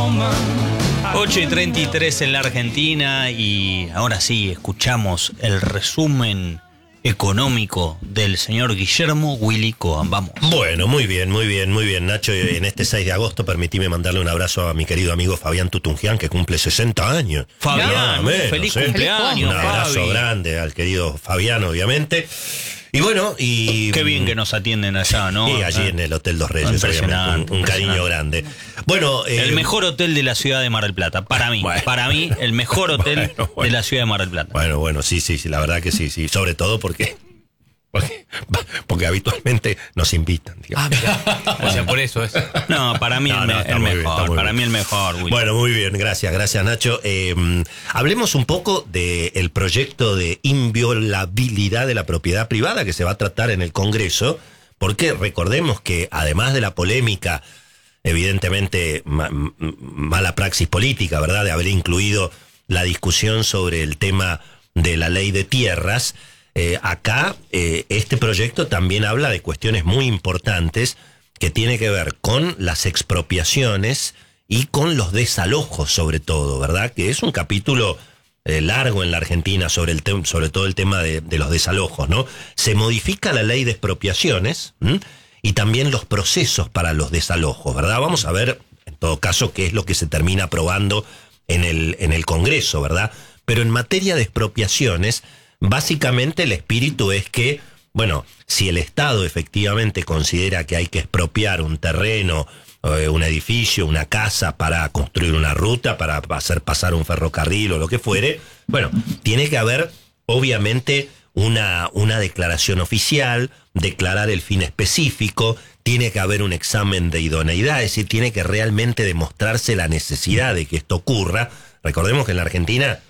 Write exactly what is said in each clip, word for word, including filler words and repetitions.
ocho y treinta y tres en la Argentina y ahora sí escuchamos el resumen económico del señor Guillermo Willy Cohen. Vamos. Bueno, muy bien, muy bien, muy bien, Nacho. En este seis de agosto permitime mandarle un abrazo a mi querido amigo Fabián Tutungian, que cumple sesenta años. Fabián, Nada menos, feliz ¿eh? cumpleaños, Un abrazo Fabi. grande al querido Fabián, obviamente. Y bueno, y... Qué bien que nos atienden allá, ¿no? Y allí Ah, en el Hotel Dos Reyes, impresionante, un, un cariño impresionante. grande. Bueno, eh, El mejor hotel de la ciudad de Mar del Plata, para mí. Bueno. Para mí, el mejor hotel Bueno, bueno. de la ciudad de Mar del Plata. Bueno, bueno, sí, sí, sí, la verdad que sí, sí. Sobre todo porque... Porque, porque habitualmente nos invitan, digamos. Ah, mira. O sea, por eso es. No, para mí No, el, no, me- está el muy bien, mejor. está muy Para bien. mí el mejor, Willy. Bueno, muy bien, gracias, gracias Nacho. Eh, hablemos un poco del proyecto de inviolabilidad de la propiedad privada que se va a tratar en el Congreso, porque recordemos que además de la polémica, evidentemente ma- m- mala praxis política, ¿verdad?, de haber incluido la discusión sobre el tema de la ley de tierras, eh, acá eh, este proyecto también habla de cuestiones muy importantes que tiene que ver con las expropiaciones y con los desalojos, sobre todo, ¿verdad? Que es un capítulo eh, largo en la Argentina sobre el tem- sobre todo el tema de, de los desalojos, ¿no? Se modifica la ley de expropiaciones, ¿m? Y también los procesos para los desalojos, ¿verdad? Vamos a ver, en todo caso, qué es lo que se termina aprobando en el, en el Congreso, ¿verdad? Pero en materia de expropiaciones, básicamente el espíritu es que, bueno, si el Estado efectivamente considera que hay que expropiar un terreno, eh, un edificio, una casa para construir una ruta, para hacer pasar un ferrocarril o lo que fuere, bueno, tiene que haber obviamente una, una declaración oficial, declarar el fin específico, tiene que haber un examen de idoneidad, es decir, tiene que realmente demostrarse la necesidad de que esto ocurra. Recordemos que en la Argentina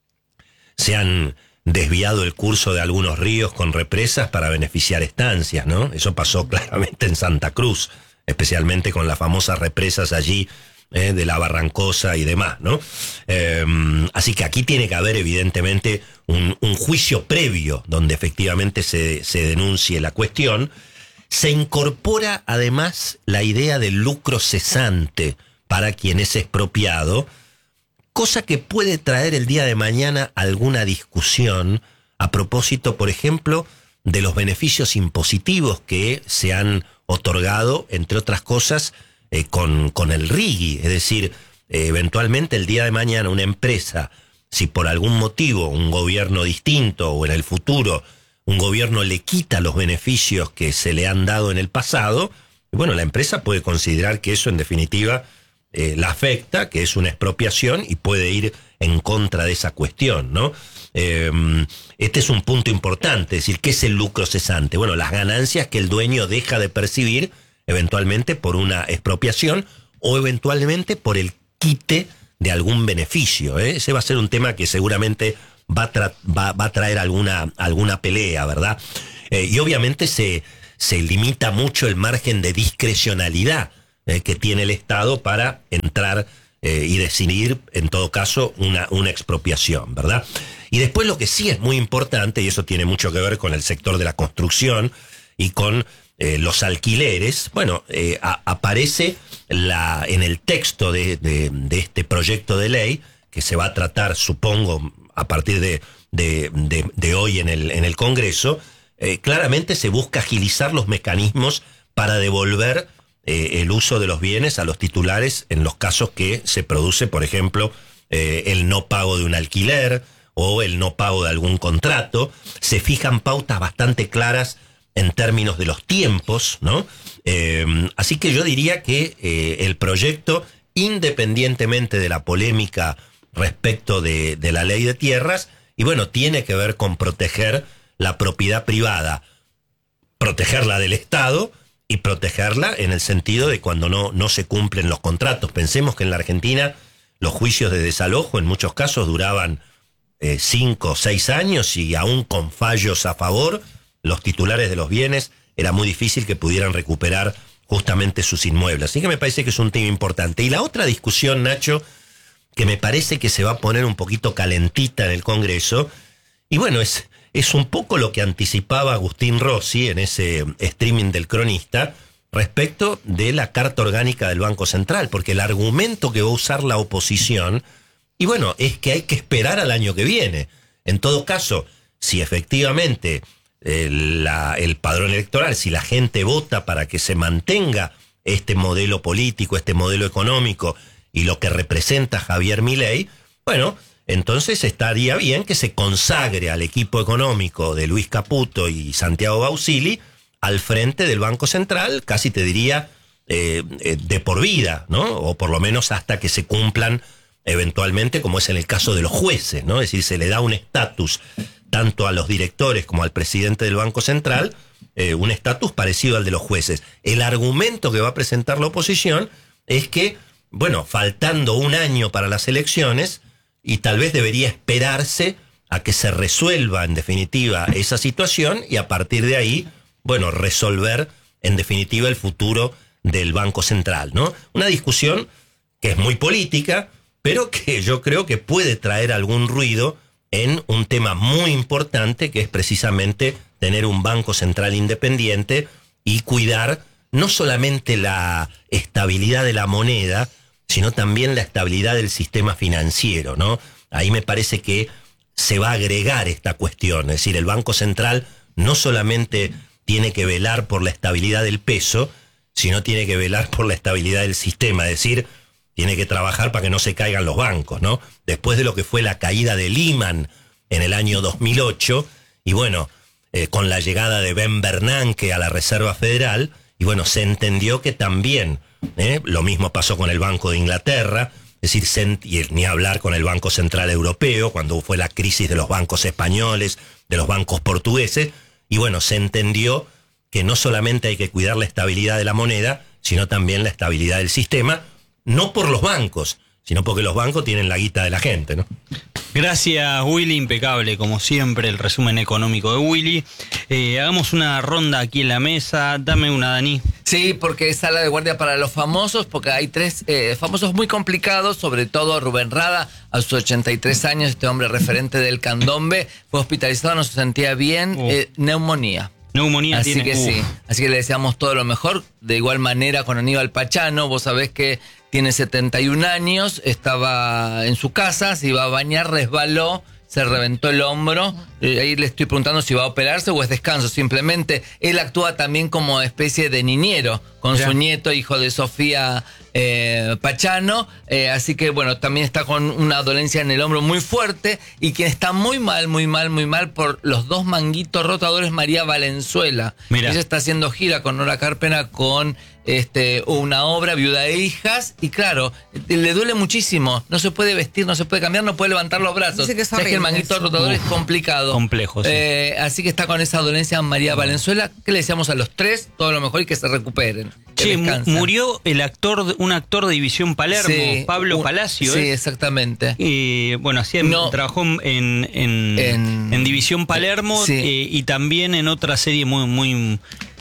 se han desviado el curso de algunos ríos con represas para beneficiar estancias, ¿no? Eso pasó claramente en Santa Cruz, especialmente con las famosas represas allí eh, de la Barrancosa y demás, ¿no? Eh, así que aquí tiene que haber evidentemente un, un juicio previo donde efectivamente se, se denuncie la cuestión. Se incorpora además la idea del lucro cesante para quien es expropiado, cosa que puede traer el día de mañana alguna discusión a propósito, por ejemplo, de los beneficios impositivos que se han otorgado, entre otras cosas, eh, con, con el R I G I. Es decir, eh, eventualmente el día de mañana una empresa, si por algún motivo un gobierno distinto o en el futuro un gobierno le quita los beneficios que se le han dado en el pasado, bueno, la empresa puede considerar que eso en definitiva Eh, la afecta, que es una expropiación y puede ir en contra de esa cuestión, ¿no? Eh, este es un punto importante, es decir, ¿qué es el lucro cesante? Bueno, las ganancias que el dueño deja de percibir eventualmente por una expropiación o eventualmente por el quite de algún beneficio, ¿eh? Ese va a ser un tema que seguramente va a, tra- va, va a traer alguna, alguna pelea, ¿verdad? Eh, y obviamente se, se limita mucho el margen de discrecionalidad Eh, que tiene el Estado para entrar eh, y decidir, en todo caso, una, una expropiación, ¿verdad? Y después lo que sí es muy importante, y eso tiene mucho que ver con el sector de la construcción y con eh, los alquileres, bueno, eh, a, aparece la, en el texto de, de, de este proyecto de ley, que se va a tratar, supongo, a partir de, de, de, de hoy en el, en el Congreso, eh, claramente se busca agilizar los mecanismos para devolver Eh, el uso de los bienes a los titulares en los casos que se produce, por ejemplo, eh, el no pago de un alquiler o el no pago de algún contrato. Se fijan pautas bastante claras en términos de los tiempos, ¿no? Eh, así que yo diría que eh, el proyecto, independientemente de la polémica respecto de, de la ley de tierras, y bueno, tiene que ver con proteger la propiedad privada, protegerla del Estado y protegerla en el sentido de cuando no, no se cumplen los contratos. Pensemos que en la Argentina los juicios de desalojo en muchos casos duraban eh, cinco o seis años y aún con fallos a favor, los titulares de los bienes era muy difícil que pudieran recuperar justamente sus inmuebles. Así que me parece que es un tema importante. Y la otra discusión, Nacho, que me parece que se va a poner un poquito calentita en el Congreso, y bueno, es... Es un poco lo que anticipaba Agustín Rossi en ese streaming del Cronista respecto de la Carta Orgánica del Banco Central, porque el argumento que va a usar la oposición, y bueno, es que hay que esperar al año que viene. En todo caso, si efectivamente eh, la, el padrón electoral, si la gente vota para que se mantenga este modelo político, este modelo económico y lo que representa Javier Milei, bueno, entonces estaría bien que se consagre al equipo económico de Luis Caputo y Santiago Bausili al frente del Banco Central, casi te diría eh, eh, de por vida, ¿no? O por lo menos hasta que se cumplan eventualmente, como es en el caso de los jueces, ¿no? Es decir, se le da un estatus tanto a los directores como al presidente del Banco Central, eh, un estatus parecido al de los jueces. El argumento que va a presentar la oposición es que, bueno, faltando un año para las elecciones, y tal vez debería esperarse a que se resuelva en definitiva esa situación y a partir de ahí, bueno, resolver en definitiva el futuro del Banco Central, ¿no? Una discusión que es muy política, pero que yo creo que puede traer algún ruido en un tema muy importante, que es precisamente tener un Banco Central independiente y cuidar no solamente la estabilidad de la moneda, sino también la estabilidad del sistema financiero, ¿no? Ahí me parece que se va a agregar esta cuestión, es decir, el Banco Central no solamente tiene que velar por la estabilidad del peso, sino tiene que velar por la estabilidad del sistema, es decir, tiene que trabajar para que no se caigan los bancos, ¿no? Después de lo que fue la caída de Lehman en el año dos mil ocho, y bueno, eh, con la llegada de Ben Bernanke a la Reserva Federal, y bueno, se entendió que también, ¿eh? Lo mismo pasó con el Banco de Inglaterra, es decir, se, y ni hablar con el Banco Central Europeo, cuando fue la crisis de los bancos españoles, de los bancos portugueses, y bueno, se entendió que no solamente hay que cuidar la estabilidad de la moneda, sino también la estabilidad del sistema, no por los bancos, sino porque los bancos tienen la guita de la gente, ¿no? Gracias, Willy, impecable, como siempre, el resumen económico de Willy. Eh, hagamos una ronda aquí en la mesa, dame una, Dani. Sí, porque es sala de guardia para los famosos, porque hay tres eh, famosos muy complicados, sobre todo Rubén Rada, a sus ochenta y tres años, este hombre referente del candombe, fue hospitalizado, no se sentía bien, uh. eh, neumonía. Neumonía Así tiene. que uh. sí, así que le deseamos todo lo mejor. De igual manera con Aníbal Pachano, vos sabés que tiene setenta y un años, estaba en su casa, se iba a bañar, resbaló, se reventó el hombro. Eh, ahí le estoy preguntando si va a operarse o es descanso. Simplemente él actúa también como especie de niñero con ya. su nieto, hijo de Sofía eh, Pachano. Eh, así que bueno, también está con una dolencia en el hombro muy fuerte. Y quien está muy mal, muy mal, muy mal por los dos manguitos rotadores, María Valenzuela. Mirá. Ella está haciendo gira con Nora Carpena con este una obra, Viuda e Hijas, y claro, le duele muchísimo. No se puede vestir, no se puede cambiar, no puede levantar los brazos. Dice que es horrible, es que el manguito rotador es complicado. Complejo, sí. Eh, así que está con esa dolencia María Valenzuela. ¿Qué le deseamos a los tres? Todo lo mejor y que se recuperen. Che, murió el actor, un actor de División Palermo, sí, Pablo un, Palacio. Sí, ¿eh? exactamente. Eh, bueno, hacía, no, trabajó en, en, en, en División Palermo, sí. eh, y también en otra serie muy, muy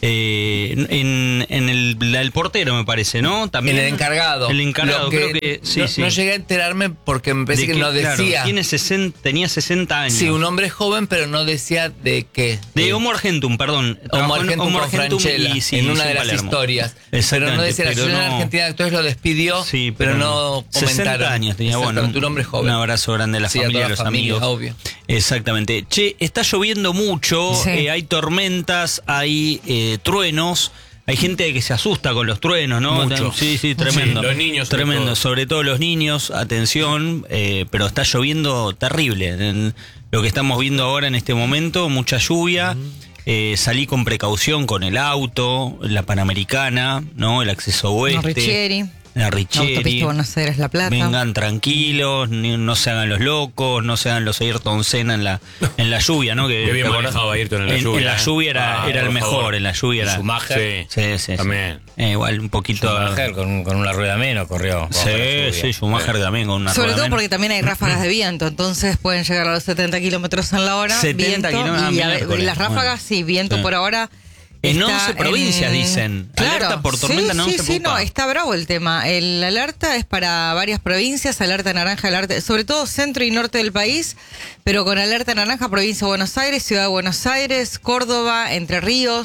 eh, en, en el, la, el portero, me parece, ¿no? También en el encargado. El encargado, que, creo que sí, no, sí. No llegué a enterarme porque me parece que, que no decía. Claro, tiene sesenta, tenía sesenta años. Sí, un hombre joven, pero no decía de qué. De Homo Argentum, pardón. Homo Argentum, Homo Argentum y, sí, en una de las Palermo. historias. Pero no decía, la Asociación no... Argentina de Actores lo despidió, sí, pero, pero no comentaron. sesenta años tenía, bueno. Un hombre joven. Un abrazo grande a la sí, familia, a a los familia, amigos. Obvio. Exactamente. Che, está lloviendo mucho, sí. eh, hay tormentas, hay eh, truenos. Hay gente que se asusta con los truenos, ¿no? Mucho. Sí, sí, tremendo. Sí, los niños. Tremendo, sobre todo, sobre todo los niños, atención, eh, pero está lloviendo terrible. En lo que estamos viendo ahora en este momento, mucha lluvia. Mm. Eh, salí con precaución con el auto, la Panamericana, ¿no? El acceso oeste. No, Richieri. La Richieri. Autopista Buenos Aires, La Plata. Vengan tranquilos, ni, no se hagan los locos, no se hagan los Ayrton Senna en la, en la lluvia, ¿no? Que, Qué bien manejado Ayrton en la lluvia. En la lluvia era, ah, era el mejor, favor. en la lluvia era. Schumacher. Sí, sí, sí. También. Eh, igual un poquito. Schumacher con, con una rueda menos corrió. Sí, sí, Schumacher sí. también con una Sobre rueda todo menos. porque también hay ráfagas de viento, entonces pueden llegar a los setenta kilómetros en la hora. setenta kilómetros. Y a, las ráfagas, bueno. sí, viento sí. por ahora. En once provincias en... dicen. Claro. Alerta por tormenta sí, en once. Sí, sí, no, está bravo el tema. El alerta es para varias provincias, alerta naranja, alerta, sobre todo centro y norte del país, pero con alerta naranja, provincia de Buenos Aires, Ciudad de Buenos Aires, Córdoba, Entre Ríos,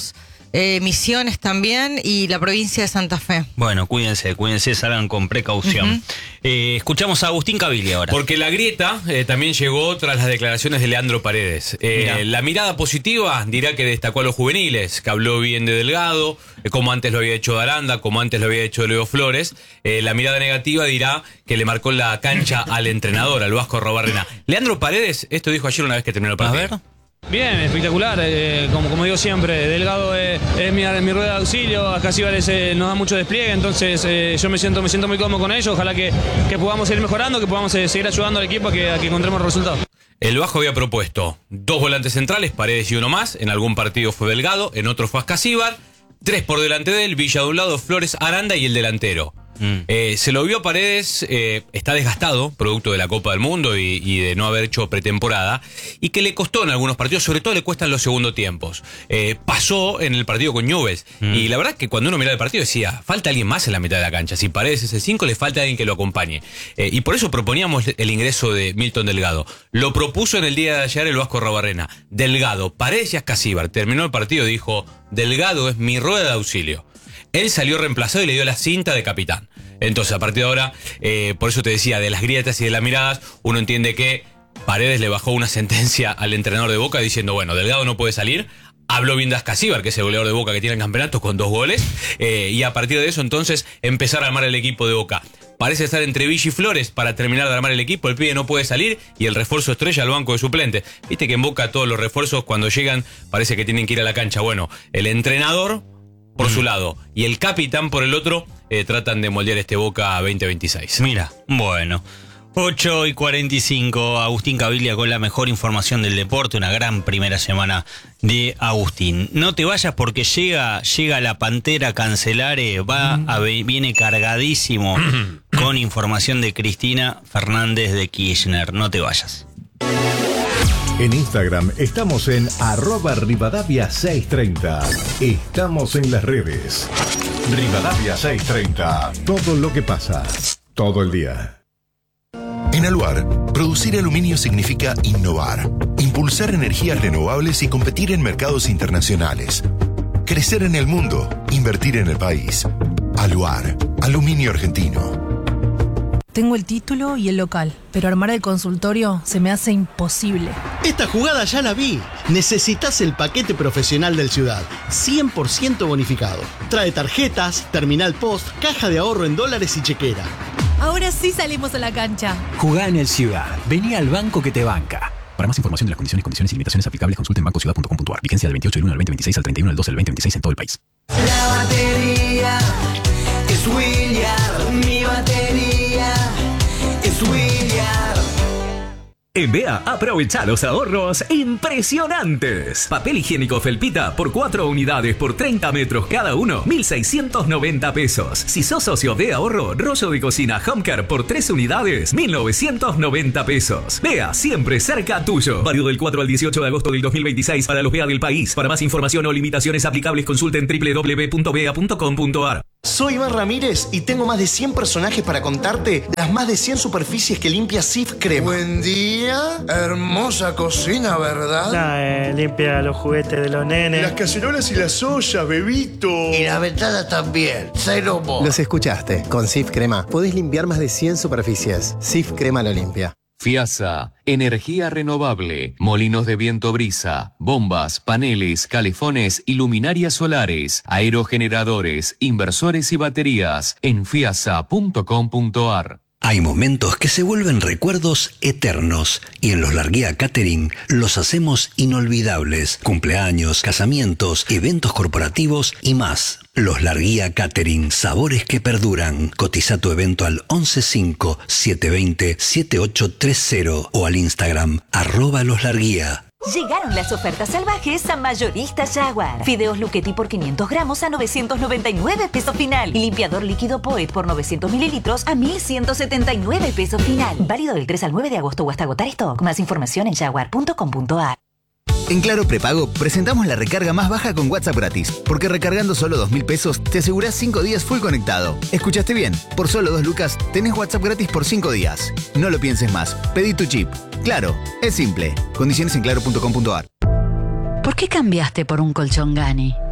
eh, Misiones también y la provincia de Santa Fe. Bueno, cuídense, cuídense, salgan con precaución. Uh-huh. eh, escuchamos a Agustín Caviglia ahora. Porque la grieta eh, también llegó tras las declaraciones de Leandro Paredes. Eh, la mirada positiva dirá que destacó a los juveniles, que habló bien de Delgado, eh, como antes lo había hecho de Aranda, como antes lo había hecho de Leo Flores. Eh, la mirada negativa dirá que le marcó la cancha al entrenador, al Vasco Arrobarrena. Leandro Paredes, esto dijo ayer una vez que terminó el partido. A ver. Bien, espectacular, eh, como, como digo siempre, Delgado eh, es mi, mi rueda de auxilio, acá Cíbares eh, nos da mucho despliegue, entonces eh, yo me siento, me siento muy cómodo con ellos, ojalá que, que podamos seguir mejorando, que podamos eh, seguir ayudando al equipo a que, a que encontremos resultados. El Vasco había propuesto dos volantes centrales, Paredes y uno más, en algún partido fue Delgado, en otro fue Ascasíbar, tres por delante de él, Villa de un lado, Flores, Aranda y el delantero. Mm. Eh, se lo vio a Paredes, eh, está desgastado, producto de la Copa del Mundo y, y de no haber hecho pretemporada, y que le costó en algunos partidos, sobre todo le cuestan los segundos tiempos. Eh, pasó en el partido con Newell's, mm. y la verdad que cuando uno miraba el partido decía, falta alguien más en la mitad de la cancha. Si Paredes es el cinco, le falta alguien que lo acompañe. Eh, y por eso proponíamos el ingreso de Milton Delgado. Lo propuso en el día de ayer el Vasco Arrobarrena. Delgado, Paredes y Ascasíbar. Terminó el partido y dijo, Delgado es mi rueda de auxilio. Él salió reemplazado y le dio la cinta de capitán. Entonces, a partir de ahora, eh, por eso te decía, de las grietas y de las miradas, uno entiende que Paredes le bajó una sentencia al entrenador de Boca diciendo, bueno, Delgado no puede salir. Habló bien de Ascasíbar, que es el goleador de Boca que tiene el campeonato con dos goles. Eh, y a partir de eso, entonces, empezar a armar el equipo de Boca. Parece estar entre Villa y Flores para terminar de armar el equipo. El pibe no puede salir y el refuerzo estrella al banco de suplentes. Viste que en Boca todos los refuerzos cuando llegan parece que tienen que ir a la cancha. Bueno, el entrenador por su lado y el capitán por el otro eh, tratan de moldear este Boca veinte veintiséis. Mira, bueno, ocho y cuarenta y cinco, Agustín Caviglia con la mejor información del deporte, una gran primera semana de Agustín. No te vayas porque llega llega la Pantera Cancelare, va a, viene cargadísimo con información de Cristina Fernández de Kirchner. No te vayas. En Instagram estamos en arroba Rivadavia seiscientos treinta. Estamos en las redes. Rivadavia seiscientos treinta. Todo lo que pasa, todo el día. En Aluar, producir aluminio significa innovar, impulsar energías renovables y competir en mercados internacionales. Crecer en el mundo, invertir en el país. Aluar, aluminio argentino. Tengo el título y el local, pero armar el consultorio se me hace imposible. Esta jugada ya la vi. Necesitas el paquete profesional del Ciudad, cien por ciento bonificado. Trae tarjetas, terminal post, caja de ahorro en dólares y chequera. Ahora sí salimos a la cancha. Jugá en el Ciudad. Vení al banco que te banca. Para más información de las condiciones, condiciones y limitaciones aplicables, consulte en banco ciudad punto com punto a r. Vigencia del veintiocho del uno al veinte veintiséis al treinta y uno del doce del veinte veintiséis en todo el país. La batería es William, mi batería es William. En B E A aprovecha los ahorros impresionantes. Papel higiénico Felpita por cuatro unidades por treinta metros cada uno, mil seiscientos noventa pesos. Si sos socio de ahorro, rollo de cocina Homecare por tres unidades, mil novecientos noventa pesos. B E A siempre cerca tuyo. Válido del cuatro al dieciocho de agosto del dos mil veintiséis para los B E A del país. Para más información o limitaciones aplicables consulten doble u doble u doble u punto b e a punto com punto a r. Soy Iván Ramírez y tengo más de cien personajes para contarte las más de cien superficies que limpia Cif Crema. Buen día, hermosa cocina, ¿verdad? Nah, eh, limpia los juguetes de los nenes. Las cacerolas y las ollas, bebito. Y la ventana también, cero mo. Los escuchaste, con Cif Crema podés limpiar más de cien superficies. Cif Crema lo limpia. Fiasa, energía renovable, molinos de viento brisa, bombas, paneles, calefones y luminarias solares, aerogeneradores, inversores y baterías en fiasa punto com punto a r. Hay momentos que se vuelven recuerdos eternos y en Los Larguía Catering los hacemos inolvidables. Cumpleaños, casamientos, eventos corporativos y más. Los Larguía Catering, sabores que perduran. Cotiza tu evento al once cinco, siete dos cero, siete ocho tres cero o al Instagram arroba Los Larguía. Llegaron las ofertas salvajes a Mayoristas Jaguar. Fideos Luchetti por quinientos gramos a novecientos noventa y nueve pesos final. Y limpiador líquido Poet por novecientos mililitros a mil ciento setenta y nueve pesos final. Válido del tres al nueve de agosto o hasta agotar stock. Más información en jaguar punto com punto a r. En Claro Prepago presentamos la recarga más baja con WhatsApp gratis, porque recargando solo dos mil pesos te asegurás cinco días full conectado. ¿Escuchaste bien? Por solo dos lucas tenés WhatsApp gratis por cinco días. No lo pienses más, pedí tu chip. Claro, es simple. Condiciones en claro punto com punto a r. ¿Por qué cambiaste por un colchón Gani?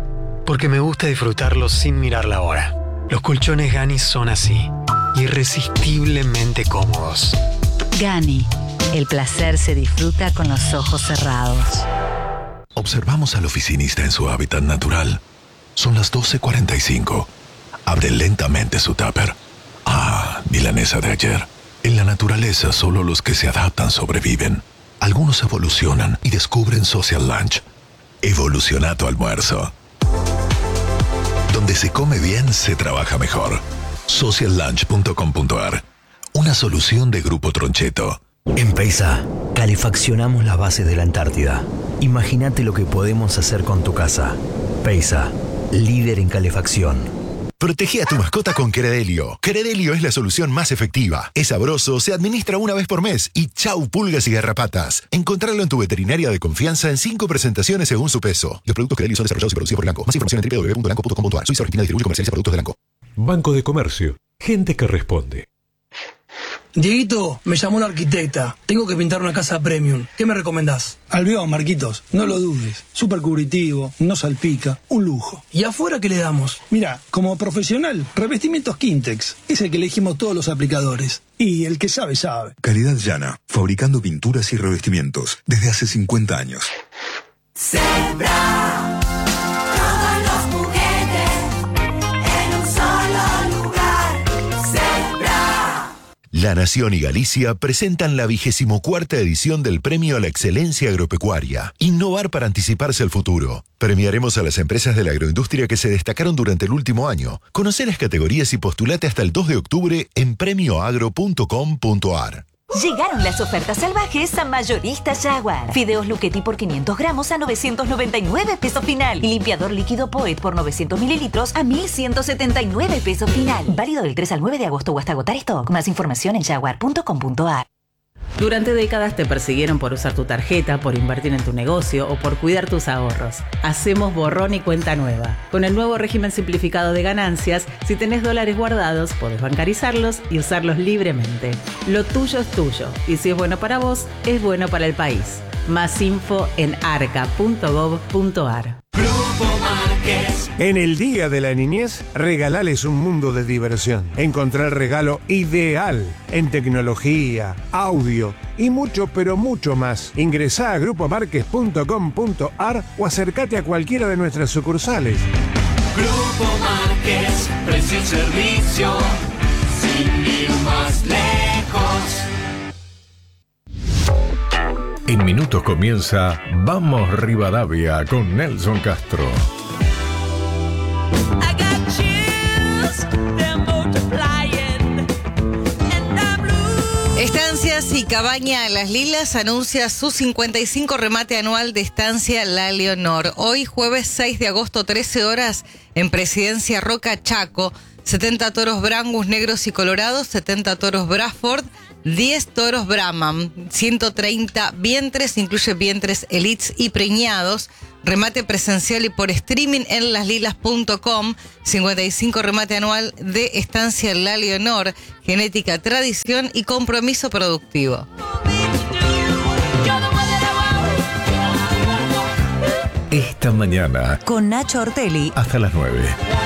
Porque me gusta disfrutarlos sin mirar la hora. Los colchones Gani son así, irresistiblemente cómodos. Gani, el placer se disfruta con los ojos cerrados. Observamos al oficinista en su hábitat natural. Son las doce cuarenta y cinco. Abre lentamente su tupper. Ah, milanesa de ayer. En la naturaleza solo los que se adaptan sobreviven. Algunos evolucionan y descubren Social Lunch. Evoluciona tu almuerzo. Donde se come bien, se trabaja mejor. social lunch punto com punto a r. Una solución de Grupo Troncheto. En Peisa, calefaccionamos las bases de la Antártida. Imagínate lo que podemos hacer con tu casa. Peisa, líder en calefacción. Protege a tu mascota con Credelio. Credelio es la solución más efectiva. Es sabroso, se administra una vez por mes y chau pulgas y garrapatas. Encontrarlo en tu veterinaria de confianza en cinco presentaciones según su peso. Los productos Credelio son desarrollados y producidos por Elanco. Más información en doble u doble u doble u punto elanco punto com punto a r. Suiza Argentina distribuye y comercializa productos de Elanco. Banco de Comercio. Gente que responde. Dieguito, me llamó la arquitecta. Tengo que pintar una casa premium. ¿Qué me recomendás? Albión, Marquitos. No lo dudes. Súper cubritivo, no salpica. Un lujo. ¿Y afuera qué le damos? Mira, como profesional, revestimientos Quintex. Es el que elegimos todos los aplicadores. Y el que sabe, sabe. Calidad llana. Fabricando pinturas y revestimientos. Desde hace cincuenta años. Zebra. Todos los juguetes en un solo lugar. Zebra. La Nación y Galicia presentan la vigésimo cuarta edición del Premio a la Excelencia Agropecuaria. Innovar para anticiparse al futuro. Premiaremos a las empresas de la agroindustria que se destacaron durante el último año. Conoce las categorías y postulate hasta el dos de octubre en premio agro punto com punto a r. Llegaron las ofertas salvajes a Mayorista Jaguar. Fideos Luchetti por quinientos gramos a novecientos noventa y nueve pesos final. Y limpiador líquido Poet por novecientos mililitros a mil ciento setenta y nueve pesos final. Válido del tres al nueve de agosto o hasta agotar stock. Más información en jaguar punto com punto a r. Durante décadas te persiguieron por usar tu tarjeta, por invertir en tu negocio o por cuidar tus ahorros. Hacemos borrón y cuenta nueva. Con el nuevo régimen simplificado de ganancias, si tenés dólares guardados, podés bancarizarlos y usarlos libremente. Lo tuyo es tuyo y si es bueno para vos, es bueno para el país. Más info en arca punto gov punto a r. En el Día de la Niñez, regalales un mundo de diversión. Encontrá el regalo ideal en tecnología, audio y mucho, pero mucho más. Ingresá a grupo marques punto com punto a r o acércate a cualquiera de nuestras sucursales. Grupo Márquez, precio y servicio, sin ir más lejos. En minutos comienza Vamos Rivadavia con Nelson Castro. Estancias y Cabaña Las Lilas anuncia su cincuenta y cinco remate anual de Estancia La Leonor. Hoy, jueves seis de agosto, trece horas, en Presidencia Roca, Chaco. setenta toros Brangus negros y colorados, setenta toros Bradford, diez toros Brahman, ciento treinta vientres, incluye vientres elites y preñados. Remate presencial y por streaming en las lilas punto com. cincuenta y cinco remate anual de Estancia La Leonor. Genética, tradición y compromiso productivo. Esta mañana, Con Nacho Ortelli. hasta las nueve.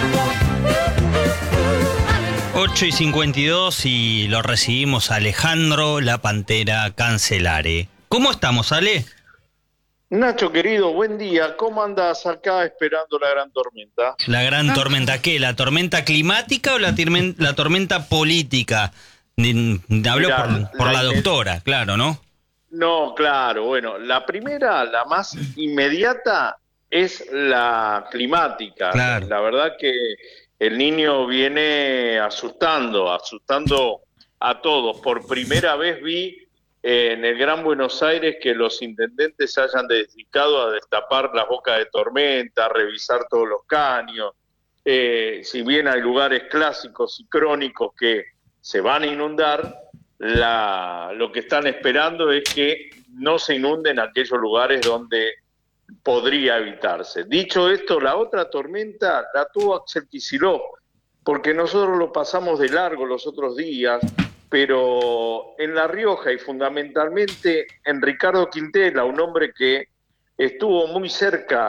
ocho y cincuenta y dos y lo recibimos a Alejandro La Pantera Cancelare. ¿Cómo estamos, Ale? Nacho, querido, buen día. ¿Cómo andas acá esperando la gran tormenta? ¿La gran tormenta qué? ¿La tormenta climática o la, tirmen- la tormenta política? Ni- Habló Mirá, por, por la, la- doctora, claro, ¿no? No, claro, bueno, la primera, la más inmediata, es la climática. Claro. La verdad que el niño viene asustando, asustando a todos. Por primera vez vi eh, en el Gran Buenos Aires que los intendentes se hayan dedicado a destapar las bocas de tormenta, a revisar todos los caños. Eh, si bien hay lugares clásicos y crónicos que se van a inundar, la, lo que están esperando es que no se inunden aquellos lugares donde podría evitarse. Dicho esto, la otra tormenta la tuvo Axel Kicillof, porque nosotros lo pasamos de largo los otros días, pero en La Rioja y fundamentalmente en Ricardo Quintela, un hombre que estuvo muy cerca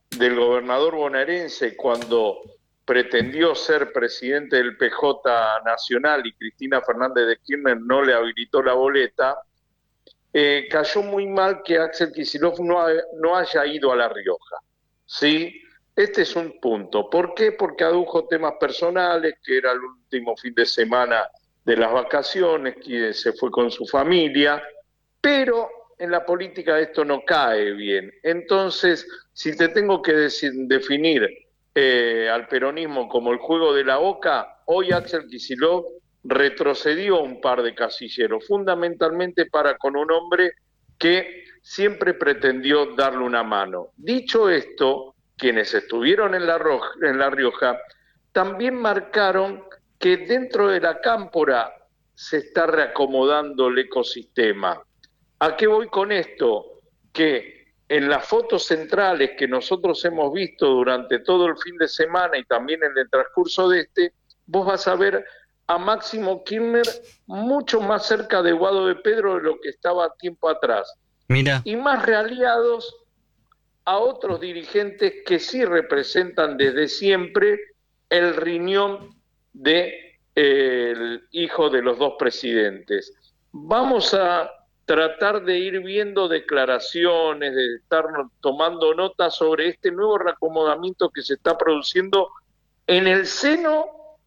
del gobernador bonaerense cuando pretendió ser presidente del P J Nacional y Cristina Fernández de Kirchner no le habilitó la boleta, eh, cayó muy mal que Axel Kicillof no, ha, no haya ido a La Rioja, ¿sí? Este es un punto. ¿Por qué? Porque adujo temas personales, que era el último fin de semana de las vacaciones, que se fue con su familia, pero en la política esto no cae bien. Entonces, si te tengo que decir, definir eh, al peronismo como el juego de la oca, hoy Axel Kicillof retrocedió un par de casilleros, fundamentalmente para con un hombre que siempre pretendió darle una mano. Dicho esto, quienes estuvieron en La, Roja, en La Rioja también marcaron que dentro de la cámpora se está reacomodando el ecosistema. ¿A qué voy con esto? Que en las fotos centrales que nosotros hemos visto durante todo el fin de semana y también en el transcurso de este, vos vas a ver a Máximo Kirchner mucho más cerca de Guado de Pedro de lo que estaba tiempo atrás. Mira. Y más realiados a otros dirigentes que sí representan desde siempre el riñón de, eh, el hijo de los dos presidentes. Vamos a tratar de ir viendo declaraciones, de estar tomando notas sobre este nuevo reacomodamiento que se está produciendo en el seno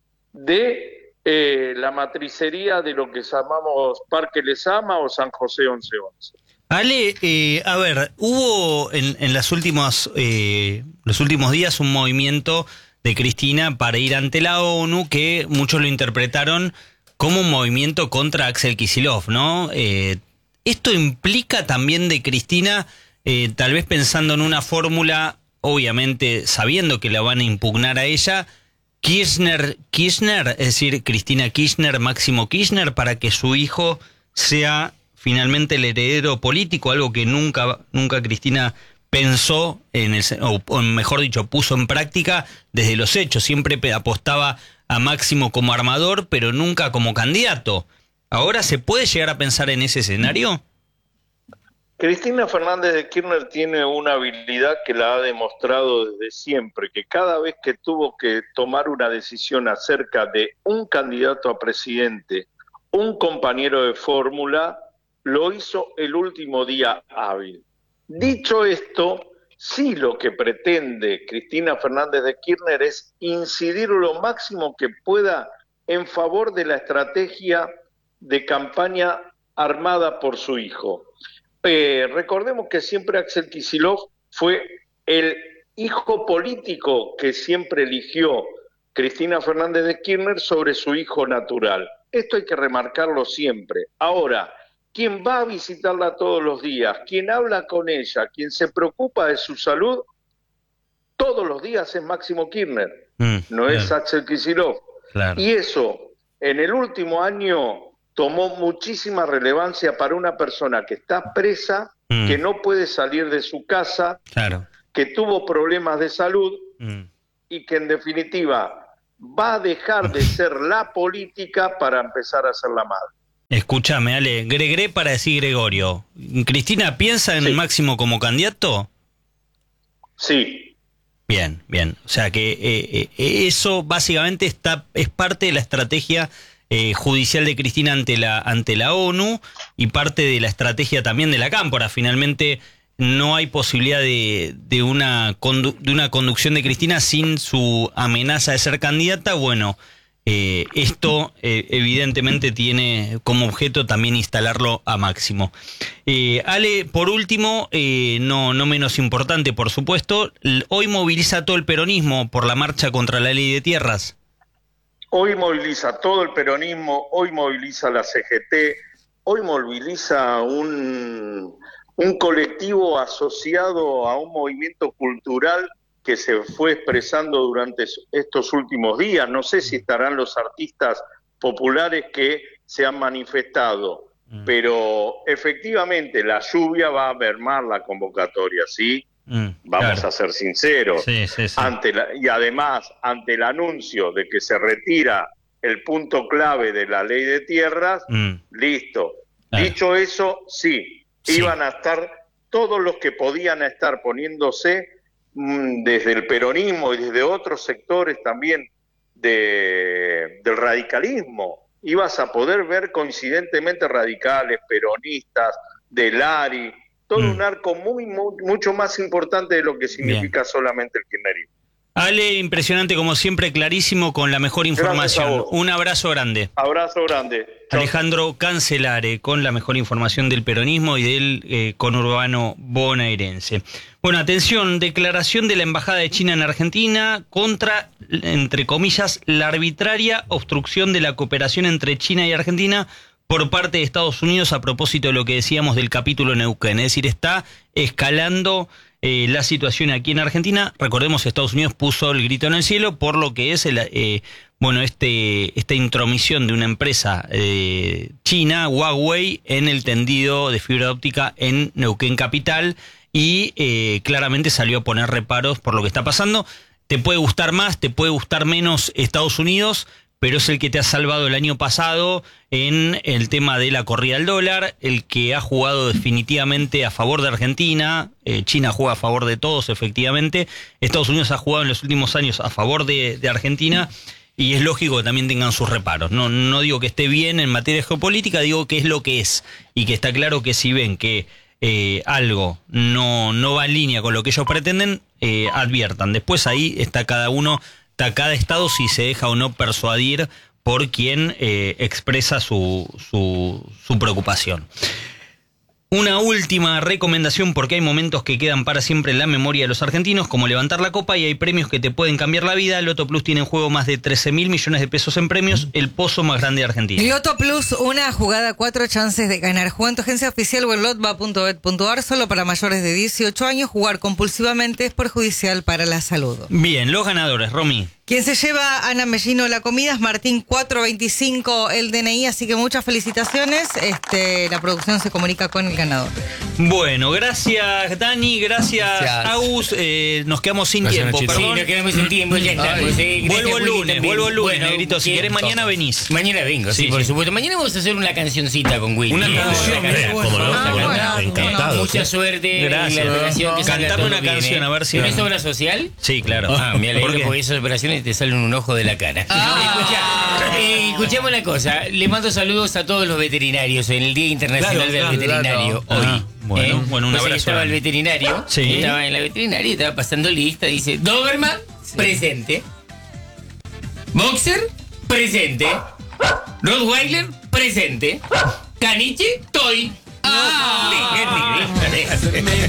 de eh, la matricería de lo que llamamos Parque Lezama o San José once once. Ale, eh, a ver, hubo en, en las últimas, eh, los últimos días un movimiento de Cristina para ir ante la ONU que muchos lo interpretaron como un movimiento contra Axel Kicillof, ¿no? Eh, esto implica también de Cristina, eh, tal vez pensando en una fórmula, obviamente sabiendo que la van a impugnar a ella, Kirchner, Kirchner, es decir, Cristina Kirchner, Máximo Kirchner, para que su hijo sea finalmente el heredero político, algo que nunca, nunca Cristina pensó, en el, o, o mejor dicho, puso en práctica desde los hechos. Siempre apostaba a Máximo como armador, pero nunca como candidato. ¿Ahora se puede llegar a pensar en ese escenario? Cristina Fernández de Kirchner tiene una habilidad que la ha demostrado desde siempre, que cada vez que tuvo que tomar una decisión acerca de un candidato a presidente, un compañero de fórmula, lo hizo el último día hábil. Dicho esto, sí lo que pretende Cristina Fernández de Kirchner es incidir lo máximo que pueda en favor de la estrategia de campaña armada por su hijo. Eh, recordemos que siempre Axel Kicillof fue el hijo político que siempre eligió Cristina Fernández de Kirchner sobre su hijo natural. Esto hay que remarcarlo siempre. Ahora, quien va a visitarla todos los días, quien habla con ella, quien se preocupa de su salud, todos los días es Máximo Kirchner, mm, no claro. es Axel Kicillof. Claro. Y eso, en el último año, tomó muchísima relevancia para una persona que está presa, mm. que no puede salir de su casa, claro. que tuvo problemas de salud mm. y que en definitiva va a dejar de ser la política para empezar a ser la madre. Escúchame, Ale, Gregre para decir Gregorio. ¿Cristina piensa en sí. Máximo como candidato? Sí. Bien, bien. O sea que eh, eh, eso básicamente está es parte de la estrategia eh, judicial de Cristina ante la ante la ONU y parte de la estrategia también de la Cámpora. Finalmente no hay posibilidad de, de, una, condu- de una conducción de Cristina sin su amenaza de ser candidata. Bueno, Eh, esto eh, evidentemente tiene como objeto también instalarlo a Máximo. Eh, Ale, por último, eh, no, no menos importante, por supuesto, hoy moviliza todo el peronismo por la marcha contra la ley de tierras. Hoy moviliza todo el peronismo, hoy moviliza la C G T, hoy moviliza un, un colectivo asociado a un movimiento cultural que se fue expresando durante estos últimos días. No sé si estarán los artistas populares que se han manifestado, mm. pero efectivamente la lluvia va a mermar la convocatoria, ¿sí? Mm, Vamos claro. a ser sinceros. Sí, sí, sí. Ante la, y además, ante el anuncio de que se retira el punto clave de la ley de tierras, mm. listo. Claro. Dicho eso, sí, sí, iban a estar todos los que podían estar poniéndose mmm, desde el peronismo y desde otros sectores también de, del radicalismo. Ibas a poder ver coincidentemente radicales, peronistas, del A R I, todo mm. un arco muy, muy, mucho más importante de lo que significa Bien. solamente el kirchnerismo. Ale, impresionante como siempre, clarísimo, con la mejor información. Un abrazo grande. Abrazo grande. Chau. Alejandro Cancelare, con la mejor información del peronismo y del eh, conurbano bonaerense. Bueno, atención, declaración de la Embajada de China en Argentina contra, entre comillas, la arbitraria obstrucción de la cooperación entre China y Argentina por parte de Estados Unidos a propósito de lo que decíamos del capítulo Neuquén. Es decir, está escalando eh, la situación aquí en Argentina. Recordemos, Estados Unidos puso el grito en el cielo por lo que es el, eh, bueno, este, esta intromisión de una empresa eh, china, Huawei, en el tendido de fibra óptica en Neuquén capital y eh, claramente salió a poner reparos por lo que está pasando. Te puede gustar más, te puede gustar menos Estados Unidos, pero es el que te ha salvado el año pasado en el tema de la corrida al dólar, el que ha jugado definitivamente a favor de Argentina. eh, China juega a favor de todos, efectivamente. Estados Unidos ha jugado en los últimos años a favor de, de Argentina, y es lógico que también tengan sus reparos. No, no digo que esté bien en materia geopolítica, digo que es lo que es, y que está claro que si ven que eh, algo no, no va en línea con lo que ellos pretenden, eh, adviertan. Después ahí está cada uno... cada estado si se deja o no persuadir por quien eh, expresa su, su, su preocupación. Una última recomendación, porque hay momentos que quedan para siempre en la memoria de los argentinos, como levantar la copa, y hay premios que te pueden cambiar la vida. Loto Plus tiene en juego más de trece mil millones de pesos en premios, el pozo más grande de Argentina. Loto Plus, una jugada, cuatro chances de ganar. Juega en tu agencia oficial o en lotba punto bet punto ar, solo para mayores de dieciocho años. Jugar compulsivamente es perjudicial para la salud. Bien, los ganadores, Romy. Quien se lleva Ana Mellino la comida es Martín cuatrocientos veinticinco el D N I, así que muchas felicitaciones. Este, la producción se comunica con el ganador. Bueno, gracias Dani, gracias, gracias. Agus. Eh, nos quedamos sin gracias, tiempo, perdón. Sí, nos quedamos sin tiempo, ya estamos. Eh. Vuelvo el lunes, también. vuelvo el lunes, bueno, Negrito. Si querés mañana venís. Mañana vengo, sí, sí por sí. supuesto. Mañana vamos a hacer una cancioncita con Willy. Una canción, ¿cómo no? Ah, bueno, encantado. Mucha suerte. Gracias. En la operación que Cantame una canción, viene. a ver si... ¿Tenés obra social? Sí, claro. Ah, me alegro ¿Por porque esas operaciones te salen un ojo de la cara. Ah. Escuchá, eh, escuchame una cosa. Le mando saludos a todos los veterinarios en el Día Internacional claro, del claro, Veterinario claro. hoy. Ah, bueno, ¿eh? bueno, un abrazo. Estaba el veterinario, sí. estaba en la veterinaria, estaba pasando lista, dice, Doberman, sí. presente. Boxer, presente. Rottweiler, presente. Caniche, toy. Ah,